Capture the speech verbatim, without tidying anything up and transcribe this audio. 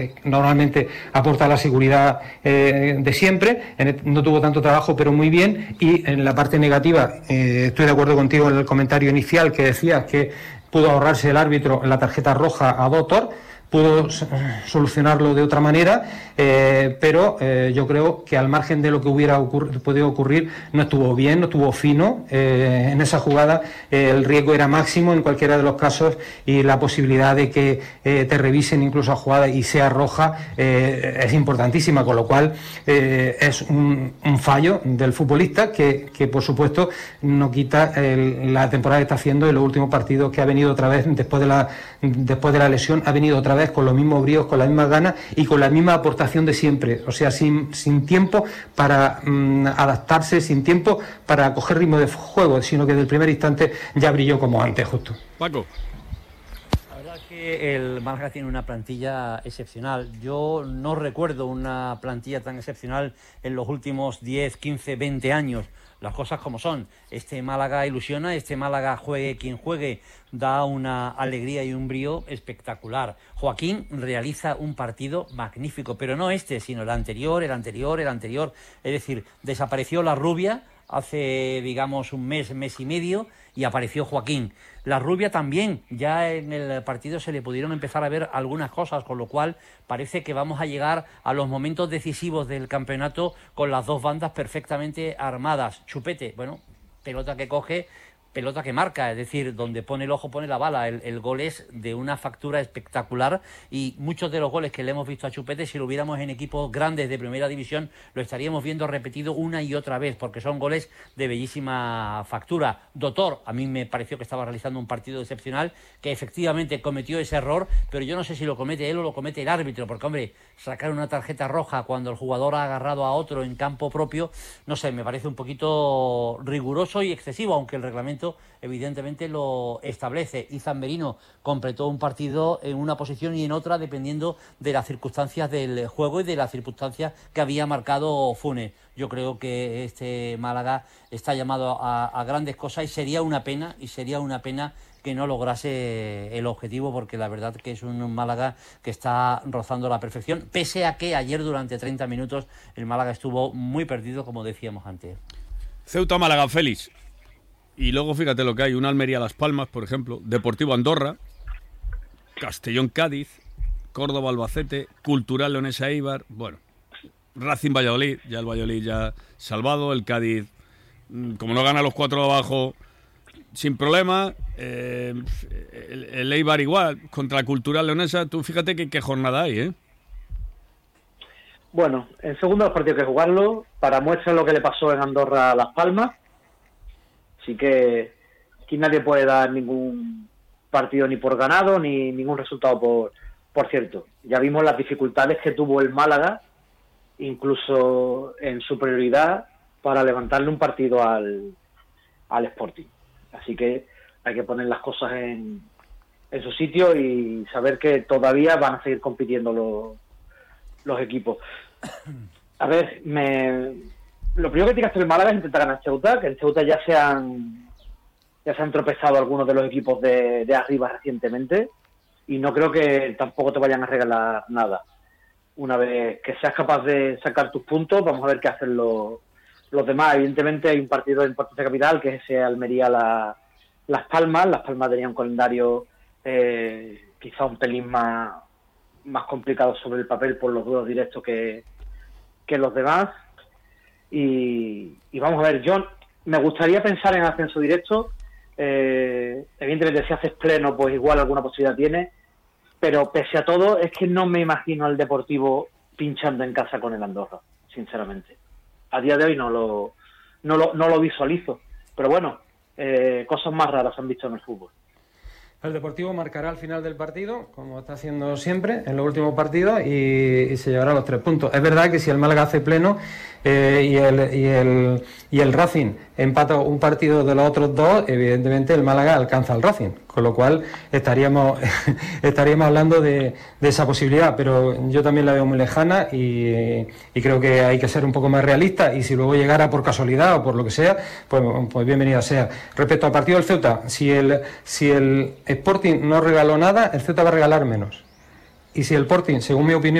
Normalmente aporta la seguridad eh, de siempre, en el, no tuvo tanto trabajo, pero muy bien. Y en la parte negativa, eh, estoy de acuerdo contigo en el comentario inicial que decías que pudo ahorrarse el árbitro la tarjeta roja a Doctor, pudo solucionarlo de otra manera, eh, pero eh, yo creo que al margen de lo que hubiera ocurri- podido ocurrir, no estuvo bien, no estuvo fino. Eh, en esa jugada eh, el riesgo era máximo en cualquiera de los casos y la posibilidad de que eh, te revisen incluso a jugada y sea roja eh, es importantísima, con lo cual eh, es un, un fallo del futbolista que, que por supuesto no quita el, la temporada que está haciendo en los últimos partidos, que ha venido otra vez después de la, después de la lesión, ha venido otra vez con los mismos bríos, con las mismas ganas y con la misma aportación de siempre, o sea, sin, sin tiempo para mmm, adaptarse, sin tiempo para coger ritmo de juego, sino que desde el primer instante ya brilló como antes, justo. Paco. La verdad es que el Málaga tiene una plantilla excepcional. Yo no recuerdo una plantilla tan excepcional en los últimos diez, quince, veinte años. Las cosas como son. Este Málaga ilusiona, este Málaga, juegue quien juegue, da una alegría y un brío espectacular. Joaquín realiza un partido magnífico, pero no este, sino el anterior, el anterior, el anterior. Es decir, desapareció la Rubia hace, digamos, un mes, mes y medio, y apareció Joaquín. La Rubia también, ya en el partido se le pudieron empezar a ver algunas cosas, con lo cual parece que vamos a llegar a los momentos decisivos del campeonato con las dos bandas perfectamente armadas. Chupete, bueno, pelota que coge, pelota que marca, es decir, donde pone el ojo pone la bala. El, el gol es de una factura espectacular y muchos de los goles que le hemos visto a Chupete, si lo hubiéramos en equipos grandes de primera división, lo estaríamos viendo repetido una y otra vez, porque son goles de bellísima factura. Doctor, a mí me pareció que estaba realizando un partido excepcional, que efectivamente cometió ese error, pero yo no sé si lo comete él o lo comete el árbitro, porque hombre, sacar una tarjeta roja cuando el jugador ha agarrado a otro en campo propio, no sé, me parece un poquito riguroso y excesivo, aunque el reglamento evidentemente lo establece. Y Zamberino completó un partido en una posición y en otra dependiendo de las circunstancias del juego y de las circunstancias que había marcado Funes. Yo creo que este Málaga está llamado a, a grandes cosas y sería una pena, y sería una pena que no lograse el objetivo, porque la verdad que es un Málaga que está rozando la perfección, pese a que ayer durante treinta minutos el Málaga estuvo muy perdido, como decíamos antes. Ceuta Málaga, Félix. Y luego fíjate lo que hay, una Almería Las Palmas, por ejemplo, Deportivo Andorra, Castellón Cádiz, Córdoba Albacete, Cultural Leonesa Eibar, bueno, Racing Valladolid, ya el Valladolid ya salvado, el Cádiz, como no gana los cuatro de abajo, sin problema, eh, el, el Eibar igual, contra la Cultural Leonesa, tú fíjate que qué jornada hay, ¿eh? Bueno, en segundo los partidos hay que jugarlo, para muestra lo que le pasó en Andorra a Las Palmas. Así que aquí nadie puede dar ningún partido ni por ganado, ni ningún resultado por, por cierto. Ya vimos las dificultades que tuvo el Málaga, incluso en superioridad, para levantarle un partido al, al Sporting. Así que hay que poner las cosas en, en su sitio y saber que todavía van a seguir compitiendo los, los equipos. A ver, me... Lo primero que tiene que hacer el Málaga es intentar ganar Ceuta, que en Ceuta ya se han ya se han tropezado algunos de los equipos de, de arriba recientemente, y no creo que tampoco te vayan a regalar nada. Una vez que seas capaz de sacar tus puntos, vamos a ver qué hacen los, los demás. Evidentemente hay un partido de importancia capital, que es ese Almería la, Las Palmas. Las Palmas tenía un calendario eh, quizá un pelín más, más complicado sobre el papel por los duelos directos que, que los demás. Y, y vamos a ver, yo me gustaría pensar en ascenso directo. Eh, evidentemente si haces pleno, pues igual alguna posibilidad tiene, pero pese a todo es que no me imagino al Deportivo pinchando en casa con el Andorra, sinceramente. A día de hoy no lo no lo, no lo visualizo, pero bueno, eh, cosas más raras han visto en el fútbol. El Deportivo marcará al final del partido, como está haciendo siempre en los últimos partidos, y, y se llevará los tres puntos. Es verdad que si el Málaga hace pleno eh, y, el, y, el, y el Racing empata un partido de los otros dos, evidentemente el Málaga alcanza al Racing, con lo cual estaríamos estaríamos hablando de, de esa posibilidad, pero yo también la veo muy lejana y, y creo que hay que ser un poco más realista, y si luego llegara por casualidad o por lo que sea, pues, pues bienvenida sea. Respecto al partido del Ceuta, si el, si el Sporting no regaló nada, el Ceuta va a regalar menos. Y si el Sporting, según mi opinión,